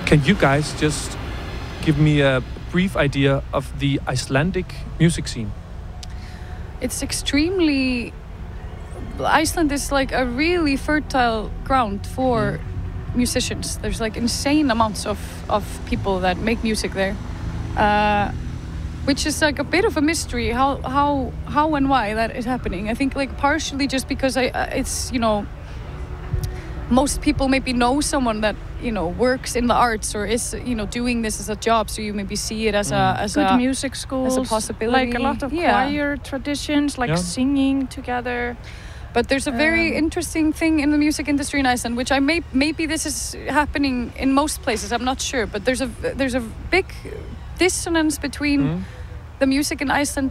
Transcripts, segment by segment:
Can you guys just give me a brief idea of the Icelandic music scene? It's extremely... Iceland is like a really fertile ground for musicians. There's like insane amounts of people that make music there, which is like a bit of a mystery how and why that is happening. I think like partially just because it's, you know, most people maybe know someone that, you know, works in the arts or is, you know, doing this as a job, so you maybe see it as good music schools, as a possibility, like a lot of choir traditions, like singing together. But there's a very interesting thing in the music industry in Iceland, which maybe this is happening in most places. I'm not sure, but there's a big dissonance between the music in Iceland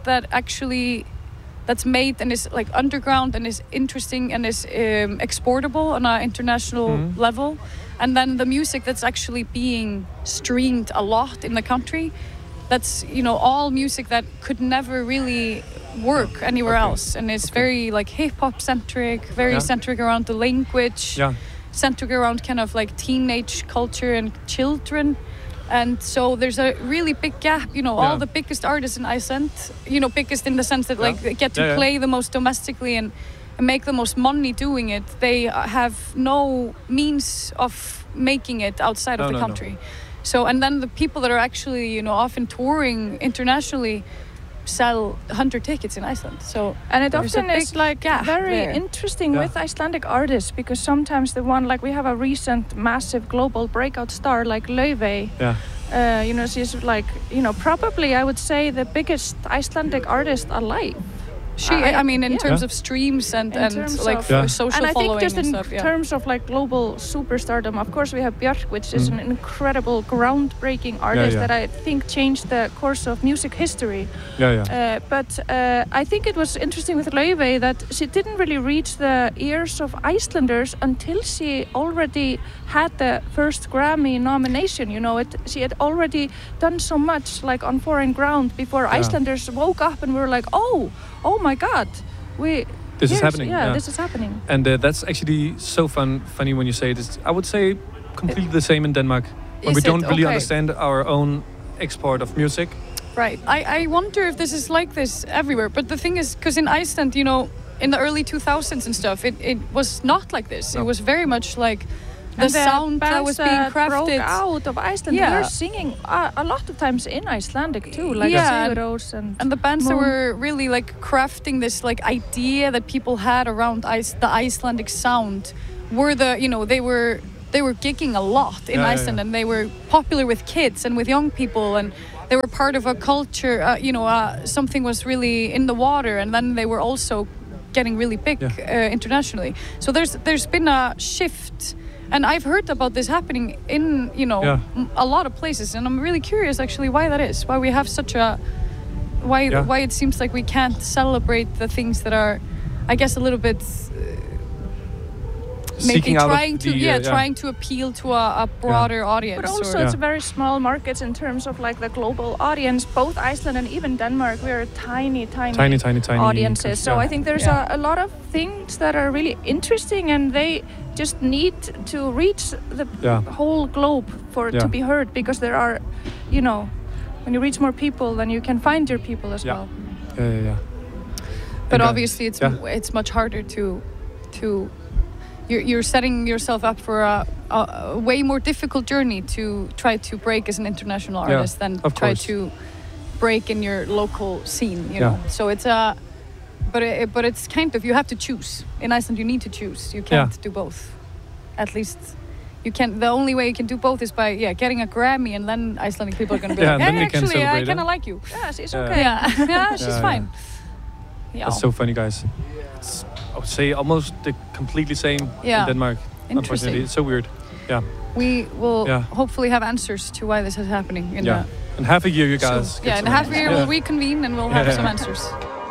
that's made and is like underground and is interesting and is exportable on an international level, and then the music that's actually being streamed a lot in the country. That's, you know, all music that could never really work anywhere else, and it's very like hip-hop centric, very centric around the language, centric around kind of like teenage culture and children. And so there's a really big gap, you know, all the biggest artists in Iceland, you know, biggest in the sense that like they get to play the most domestically and make the most money doing it. They have no means of making it outside of the country. So, and then the people that are actually, you know, often touring internationally sell 100 tickets in Iceland. So, and it often is like very interesting with Icelandic artists, because sometimes the one, like we have a recent massive global breakout star like Laufey. You know, she's like, you know, probably I would say the biggest Icelandic artist alive. I mean, in terms of streams and like social following and I think just and in stuff, terms of like global superstardom, of course we have Björk, which is an incredible, groundbreaking artist that I think changed the course of music history. But I think it was interesting with Laufey that she didn't really reach the ears of Icelanders until she already had the first Grammy nomination. You know, she had already done so much like on foreign ground before Icelanders woke up and were like, oh my God, this is happening. This is happening. And that's actually so funny when you say this. I would say completely the same in Denmark, when we don't really understand our own export of music. Right. I wonder if this is like this everywhere. But the thing is, because in Iceland, you know, in the early 2000s and stuff, it was not like this. It was very much like the sound that was being crafted broke out of Iceland. They were singing a lot of times in Icelandic too, like Sigur Rós and the bands that were really like crafting this like idea that people had around the Icelandic sound were they were gigging a lot in Iceland, and they were popular with kids and with young people, and they were part of a culture. Something was really in the water, and then they were also getting really big internationally. So there's been a shift. And I've heard about this happening in, you know, a lot of places, and I'm really curious actually why that is. Why we have such a why it seems like we can't celebrate the things that are, I guess, a little bit maybe trying to appeal to a broader audience. But also it's very small markets in terms of like the global audience. Both Iceland and even Denmark, we are tiny audiences. So I think there's a lot of things that are really interesting, and they just need to reach the whole globe for it to be heard, because there are, you know, when you reach more people, then you can find your people as well. But obviously it's much harder to you're setting yourself up for a way more difficult journey to try to break as an international artist than try to break in your local scene, you know. So it's but it's kind of, you have to choose. In Iceland you need to choose. You can't do both. At least you can't. The only way you can do both is by getting a Grammy, and then Icelandic people are going to be like, hey, actually I kind of like you. Yeah, she's okay. Yeah, she's fine. That's so funny, guys. It's, I would say, almost the completely same in Denmark. Unfortunately, it's so weird. We will hopefully have answers to why this is happening in in half a year, you guys. In half a year we'll reconvene and we'll have some answers.